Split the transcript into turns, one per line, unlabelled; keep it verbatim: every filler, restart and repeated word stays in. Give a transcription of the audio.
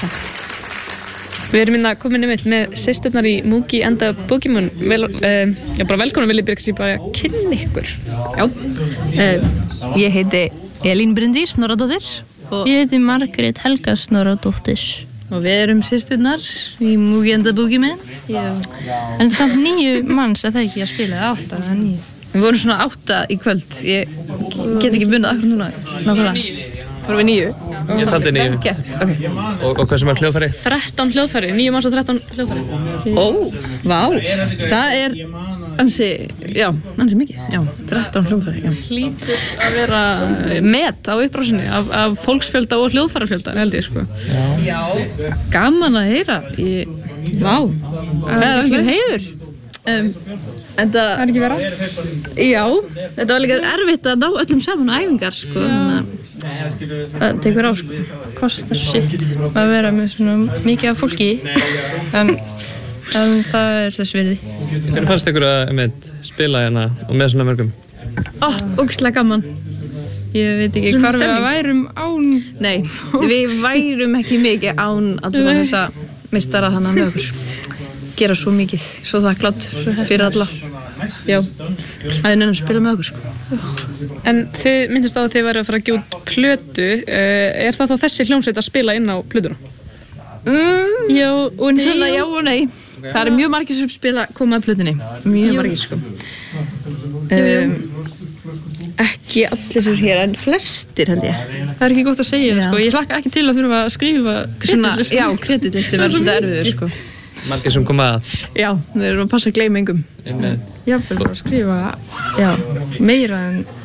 Við erum hérna komin einmitt með systurnar í Moogie and the Boogeyman. Vel, uh, já, bara velkomin, vil ég byrja að bara kynna ykkur.
Já, uh, ég heiti Elín Bryndís Snorradóttir
og ég heiti Margrét Helga Snorradóttir.
Og við erum systurnar í Moogie and the Boogeyman.
Já. En samt níu manns er það ekki að spila, átta eða níu.
Við vorum svona átta í kvöld. Ég get ekki bunað akkur núna. Nákvæmlega. Vorum við níu?
Ég taldi níu.
Vel gert, ok.
Og, og hvað sem er hljóðfæri?
þrettán hljóðfæri, níu manns og þrettán hljóðfæri.
Ó, vá, það er ansi, já, ansi mikið. Já, þrettán hljóðfæri, já.
Hlýtur að vera met á upprásinni af, af fólksfjölda og hljóðfærafjölda, held ég, sko.
Já. Já. Gaman að heyra. Ég, vá, það er alveg heiður. Um, en það
er ekki vera?
Já, þetta var líka erfitt að ná öllum saman á æfingar, sko. Það tekur á, sko.
Kostar sitt að vera með svona mikið af fólki, en, en það er þess virði.
Hvernig fannst ykkur að einmitt, spila hérna og með svona mörgum?
Ó, ógeðslega gaman.
Ég veit ekki hvar við værum án...
Nei, við værum ekki mikið án allra þessa meistara þannig með okkur. Gera svo mikið, svo þakklátt fyrir alla. Já, það er nefn að spila með okkur, sko.
En þið myndist á að þið væri að fara að gefa út plötu. Er það þá þessi hljómsveit að spila inn á plötuna?
Mm,
já og nei.
Svona já og nei. Það eru mjög margir sem spila koma að plötunni. Mjög margir, sko. Um, ekki allir sem hér, en flestir held ég.
Það er ekki gott að segja, já. Sko. Ég hlakka ekki til að þurfa að skrifa kreditlisti.
Já, kreditlisti verður svolítið erfiður, sko.
Margir sem koma að?
Já, þeir eru að passa að gleyma engum.
Jafnvel bara að skrifa já, meira en